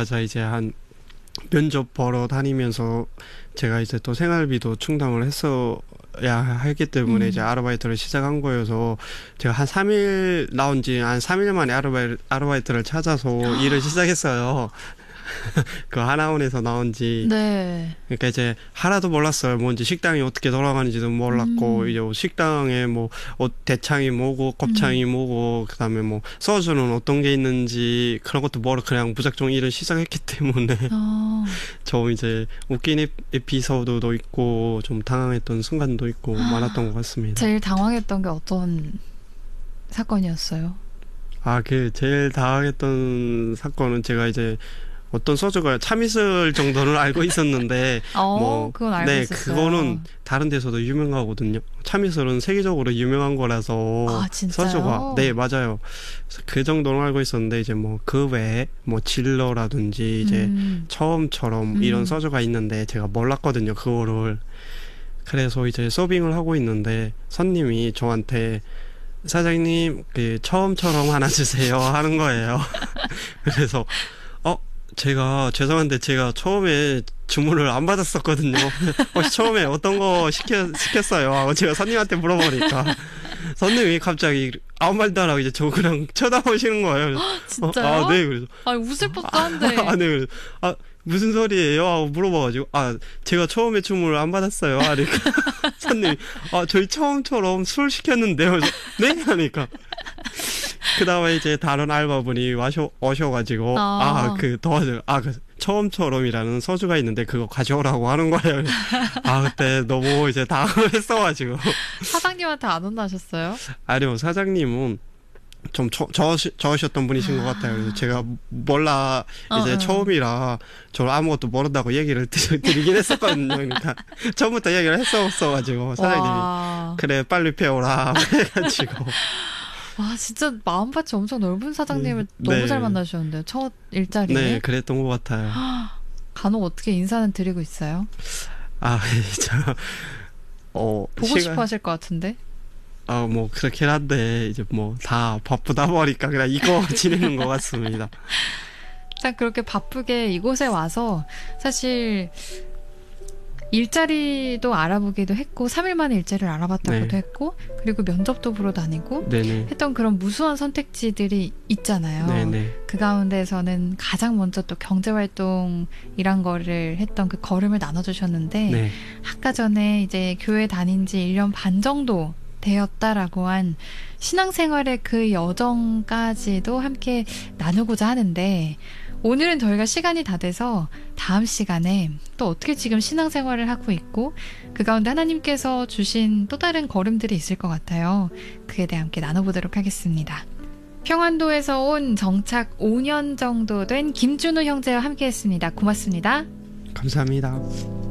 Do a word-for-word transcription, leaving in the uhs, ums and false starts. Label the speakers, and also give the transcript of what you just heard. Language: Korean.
Speaker 1: 오자마자 이제 한 면접 보러 다니면서 제가 이제 또 생활비도 충당을 했어야 하기 때문에
Speaker 2: 음.
Speaker 1: 이제 아르바이트를 시작한 거여서 제가 한 삼 일 나온 지 한 삼 일 만에 아르바이, 아르바이트를 찾아서 일을 시작했어요. 그 하나원에서 나온 지.
Speaker 2: 네.
Speaker 1: 그러니까 이제 하나도 몰랐어요. 뭔지 식당이 어떻게 돌아가는지도 몰랐고,
Speaker 2: 음.
Speaker 1: 이제 식당에 뭐, 어, 대창이 뭐고, 곱창이
Speaker 2: 음.
Speaker 1: 뭐고, 그 다음에 뭐, 소주는 어떤 게 있는지, 그런 것도 모르고 그냥 무작정 일을 시작했기 때문에,
Speaker 2: 어.
Speaker 1: 좀 이제 웃긴 에- 에피소드도 있고, 좀 당황했던 순간도 있고, 많았던 것 같습니다.
Speaker 2: 제일 당황했던 게 어떤 사건이었어요?
Speaker 1: 아, 그, 제일 당황했던 사건은 제가 이제, 어떤 소주가 참이슬 정도는 알고 있었는데
Speaker 2: 어,
Speaker 1: 뭐
Speaker 2: 그건 알고
Speaker 1: 네,
Speaker 2: 있었어요.
Speaker 1: 그거는 다른 데서도 유명하거든요. 참이슬은 세계적으로 유명한 거라서
Speaker 2: 아, 진짜요?
Speaker 1: 소주가 네, 맞아요. 그 정도는 알고 있었는데 이제 뭐 그 외에 뭐 질러라든지 이제
Speaker 2: 음.
Speaker 1: 처음처럼
Speaker 2: 음.
Speaker 1: 이런 소주가 있는데 제가 몰랐거든요. 그거를. 그래서 이제 서빙을 하고 있는데 손님이 저한테 사장님 그 처음처럼 하나 주세요 하는 거예요. 그래서 어 제가 죄송한데 제가 처음에 주문을 안 받았었거든요. 혹시 처음에 어떤 거 시켜 시켰어요? 하고 제가 손님한테 물어보니까 손님이 갑자기 아무 말도 안 하고 이제 저 그냥 쳐다보시는 거예요.
Speaker 2: 진짜요?
Speaker 1: 어, 아, 네. 그래서
Speaker 2: 아, 웃을 법도 한데.
Speaker 1: 아, 네. 그래서 아, 무슨 소리예요? 하고 물어봐가지고 아, 제가 처음에 주문을 안 받았어요. 하니까 손님이 아, 저희 처음처럼 술 시켰는데요. 그래서 네? 하니까 그 다음에 이제 다른 알바분이 와셔, 오셔가지고,
Speaker 2: 아.
Speaker 1: 아, 그, 도와줘요. 아, 그, 처음처럼이라는 소주가 있는데 그거 가져오라고 하는 거예요. 아, 그때 너무 이제 당황했어가지고.
Speaker 2: 사장님한테 안 혼나셨어요?
Speaker 1: 아니요, 사장님은 좀 저, 저, 저으셨던 분이신 것 같아요. 그래서 제가 몰라, 이제
Speaker 2: 어, 어.
Speaker 1: 처음이라 저 아무것도 모른다고 얘기를 드- 드리긴 했었거든요. 그러니까 처음부터 얘기를 했었어가지고, 사장님이.
Speaker 2: 와.
Speaker 1: 그래, 빨리 배워라. 해가지고.
Speaker 2: 와, 진짜 마음밭이 엄청 넓은 사장님을
Speaker 1: 네.
Speaker 2: 너무
Speaker 1: 네.
Speaker 2: 잘 만나셨는데요. 첫 일자리에.
Speaker 1: 네, 그랬던 것 같아요.
Speaker 2: 간혹 어떻게 인사는 드리고 있어요?
Speaker 1: 아, 저, 어,
Speaker 2: 보고
Speaker 1: 시간-
Speaker 2: 싶어 하실 것 같은데?
Speaker 1: 아, 뭐, 그렇긴 한데, 이제 뭐, 다 바쁘다 보니까 그냥 이거 지내는 것 같습니다.
Speaker 2: 일단 그렇게 바쁘게 이곳에 와서 사실 일자리도 알아보기도 했고 삼 일 만에 일자리를 알아봤다고도
Speaker 1: 네.
Speaker 2: 했고 그리고 면접도 보러 다니고
Speaker 1: 네네.
Speaker 2: 했던 그런 무수한 선택지들이 있잖아요.
Speaker 1: 네네.
Speaker 2: 그 가운데서는 가장 먼저 또 경제활동이란 거를 했던 그 걸음을 나눠주셨는데
Speaker 1: 네.
Speaker 2: 아까 전에 이제 교회 다닌 지 일 년 반 정도 되었다라고 한 신앙생활의 그 여정까지도 함께 나누고자 하는데 오늘은 저희가 시간이 다 돼서 다음 시간에 또 어떻게 지금 신앙생활을 하고 있고 그 가운데 하나님께서 주신 또 다른 걸음들이 있을 것 같아요. 그에 대해 함께 나눠보도록 하겠습니다. 평안도에서 온 정착 오 년 정도 된 김준우 형제와 함께했습니다. 고맙습니다.
Speaker 1: 감사합니다.